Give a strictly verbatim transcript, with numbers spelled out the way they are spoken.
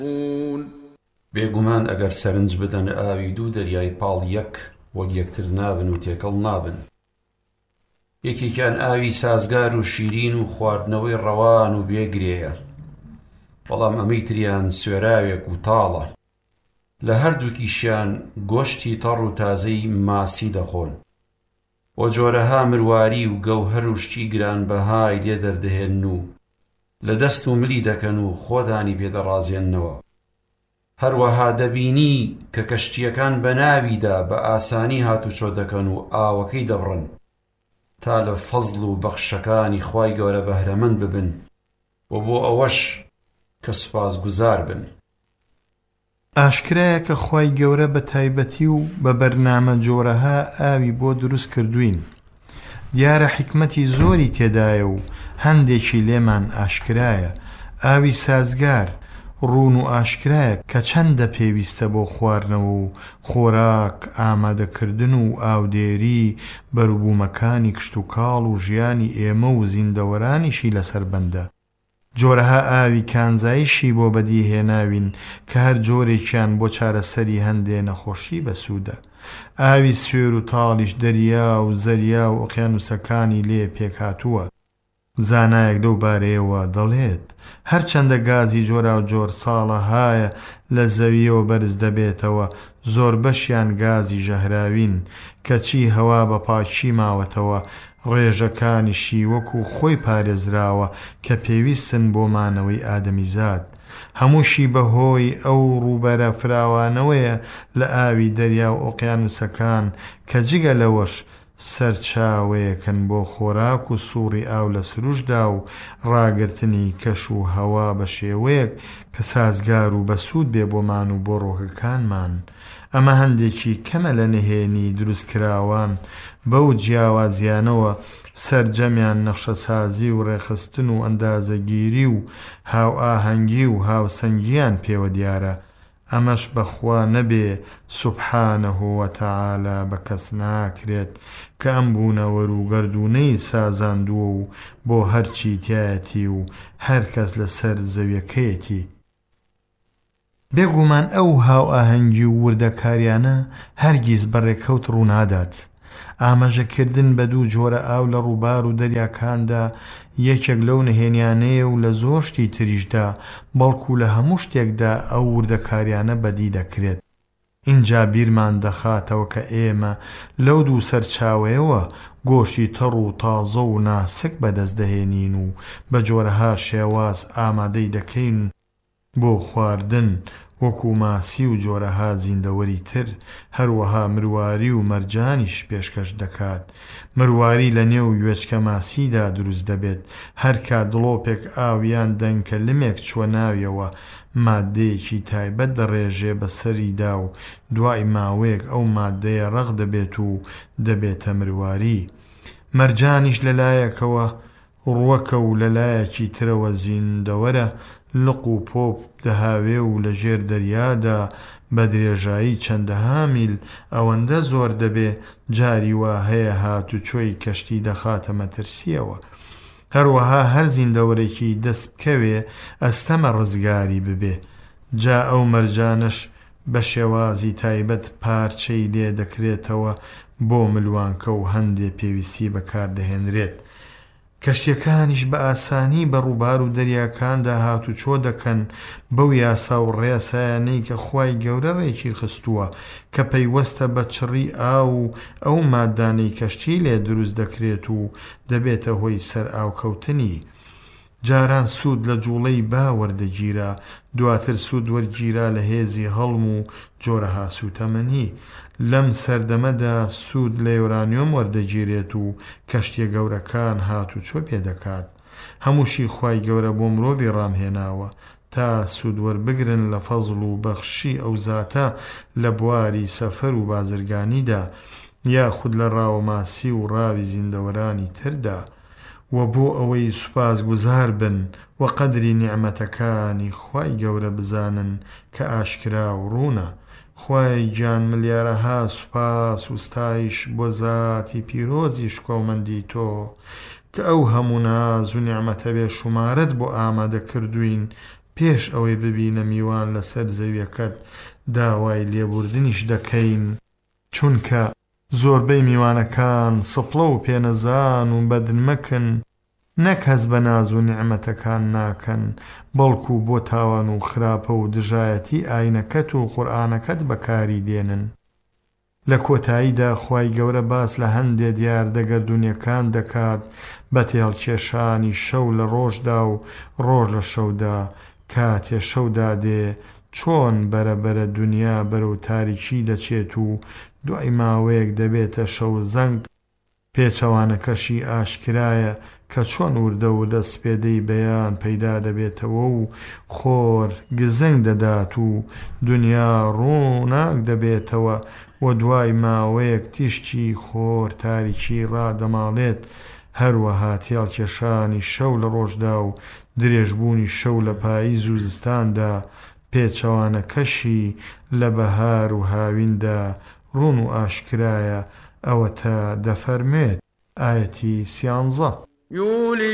بێگومان ئەگەر سەرنج بدەن ئاوی دوو دەریای پاڵ یەک وەک یەکتر نابن و تێکەڵ نابن. یەکێکیان ئاوی سازگار و شیرین و خواردنەوەی ڕەوان و بێگرێیە، بەڵام ئەمەی تریان سوێراوێک و تاڵە. لە هەردووکیشیان گۆشتی تەڕ و تازەی ماسی دەخۆن، بۆ جۆرەها مرواری و گەوهەر و شتی گرانبەهای لێ دەردەهێن و لە دەست و ملی دەکەن و خۆدانی پێدەڕازێننەوە. هەروەها دەبینی کە کەشتیەکان بە ناویدا بە ئاسانی هاتوچۆ دەکەن و ئاوەکەی دەبڕن تا لە فەزڵ و بەخشەکانی خوای گەورە بەهرەمەند ببن و بۆ ئەوەش کە سوپاسگوزار بن. ئاشکرایە کە خوای گەورە بە تایبەتی و بە بەرنامە جۆرەها ئاوی بۆ دروست کردوین. دیارە حکمەتی زۆری تێدایە و هەندێکی لێمان ئاشکرایە. ئاوی سازگار ڕوون و ئاشکرایە کە چەندە پێویستە بۆ خواردنەوە و خۆراک ئامادەکردن و ئاودێری بەروبوومەکانی کشت و کاڵ و ژیانی ئێمە و زیندەوەرانیشی لەسەر بەندە. جۆرەها ئاوی کانزاییشی بۆ بەدیهێناوین کە هەر جۆرێکیان بۆ چارەسەری هەندێ نەخۆشی بەسوودە. ئاوی سوێر و تاڵیش دەریا و زەریا و ئۆقیانوسەکانی لێ پێک هاتووە. زانایەک لەو بارەیەوە دەڵێت هەرچەندە گازی جۆرا و جۆر ساڵە هایە لە زەویەوە بەرز دەبێتەوە، زۆر بەشیان گازی ژەهراوین کەچی هەوا بە پاچی ماوەتەوە. ڕێژەکانیشی وەکو خۆی پارێزراوە کە پێویستن بۆ مانەوەی ئادەمیزاد. هەمووشی بەهۆی ئەو ڕووبەرە فراوانەوەیە لە ئاوی دەریا و ئۆقیانوسەکان کە جگە لەوەش سەرچاوەیەکەن بۆ خۆراک و سووڕی ئاو لە سروشدا و ڕاگرتنی کەش و هەوا بە شێوەیەک کە سازگار و بەسوود بێ بۆمان و بۆ ڕۆحەکانمان. ئەمە هەندێکی کەمە لە نهێنی دروستکراوان بەو جیاوازیانەوە سەرجەمیان نەخشەسازی و ڕێخستن و ئەندازەگیری و هاو ئاهەنگی و هاوسەنگیان پێوە دیارە. ئەمەش بەخوا نەبێ سوبحانەهو وەتەعالا بە کەس ناکرێت کە ئەم بوونەوەر و گەردوونەی سازاندووە و بۆ هەرچی تایەتی و هەر کەس لەسەر زەویەکەیەتی. بێگومان ئەو هاو ئاهەنگی و وردەکاریانە هەرگیز بەڕێکەوت ڕوونادات. ئاماژەکردن بە دوو جۆرە ئاو لە ڕووبار و دەریاکاندا یەکێک لەو نهێنیانەیە و لە زۆر شتی تریشدا، بەڵکو لە هەموو شتێکدا ئەو وردەکاریانە بەدی دەکرێت. اینجا بیرمان دەخاتەوە کە ئێمە لەو دوو سەرچاوەیەوە گۆشتی تەڕ و تازە و ناسک بەدەست دەهێنین و بە جۆرەها شێواز ئامادەی دەکەین بۆ خواردن، وەکو ماسی و جۆرەها زیندەوەری تر. هەروەها مرواری و مەرجانیش پێشکەش دەکات. مرواری لە نێو وێچکە ماسیدا دروست دەبێت. هەر کات دڵۆپێک ئاویان دەنکە لمێک چوە ناویەوە، مادەیەکی تایبەت دەڕێژێ بەسەریدا و دوای ماوەیەک ئەو مادەیە ڕەق دەبێت و دەبێتە مرواری. مەرجانیش لەلایەکەوە ڕووەکە و لەلایەکی ترەوە زیندەوەرە، لق و پۆپ دەهاوێ و لە ژێر دەریادا بە درێژایی چەندەها میل ئەوەندە زۆر دەبێ جاری وا هەیە هاتوچۆی کەشتی دەخاتە مەترسیەوە. هەروەها هەر زیندەوەرێکی دەست بکەوێ ئەستەمە ڕزگاری ببێ. جا ئەو مەرجانش بە شێوازی تایبەت پارچەی لێ دەکرێتەوە بۆ ملوانکە و هەندێ پێویستی بەکاردەهێنرێت. کەشتیەکانیش بە ئاسانی بە ڕووبار و دەریاکاندا هاتوچۆ دەکەن بەو یاسا و ڕێسایانەی کە خوای گەورە ڕێکی خستووە کە پەیوەستە بە چڕی ئاو و ئەو مادانەی کەشتی لێ دروست دەکرێت و دەبێتە هۆی سەر ئاوکەوتنی. جاران سوود لە جوڵەی با وەردەگیرا، دواتر سوود وەرگیرا لە هێزی هەڵم و جۆرەها سوتەمەنی. لەم سەردەمەدا سوود لە یۆرانیۆم وەردەگیرێت و کەشتیە گەورەکان هاتوچۆ پێدەکات. هەمووشی خوای گەورە بۆ مرۆڤی ڕامهێناوە تا سوود وەربگرن لە فەزڵ و بەخشی ئەو زاتە لە بواری سەفەر و بازرگانیدا، یاخود لە ڕاوەماسی و ڕاوی زیندەوەرانی تردا. و بۆ ئەوەی سوپاس گوزار بن و قەدری نیعمەتەکانی خوای گەورە بزانن کە ئاشکرا و ڕوونە. خوای گیان ملیارەها سوپاس و ستایش بۆ زاتی پیرۆزی شکۆمەندی تۆ کە ئەو هەموو ناز و نیعمەتە بێ شومارەت بۆ ئامادە کردوین پێش ئەوەی ببینە میوان لەسەر زەویەکەت داوای لێبوردنیش دەکەین، چونکە زۆربەی میوانەکان سپڵە و پێنەزان و بەدنمەکن، نەک هەز بە ناز و نیعمەتەکان ناکەن، بەڵکو بۆ تاوان و خراپە و دژایەتی ئاینەکەت و قورئانەکەت بەکاری دێنن. لە کۆتاییدا خوای گەورە باس لە هەندێک دیاردەگەردوونیەکان دەکات بە تێڵکێشانی شەو لە ڕۆژدا و ڕۆژ لە شەودا، کاتێ شەودا دێ چۆن بەرەبەرە دنیا بەرەو تاریکی دەچێت و دوای ماوەیەک دەبێتە شەو زەنگ. پێچەوانەکەشی ئاشکرایە کە چۆن وردە وردە سپێدەی بەیان پەیدا دەبێتەوە و خۆر گزنگ دەدات و دنیا ڕووناک دەبێتەوە و دوای ماوەیەک تیشتی خۆر تاریکی ڕادەماڵێت. هەروەها تێڵکێشانی شەو لە ڕۆژدا و درێژبوونی شەو لە پاییز و زستاندا، پێچەوانەکەشی لە بەهار و هاویندا ڕوون و ئاشکرایە. ئەوەتە دەفەرمێت ئایەتی سیانزە.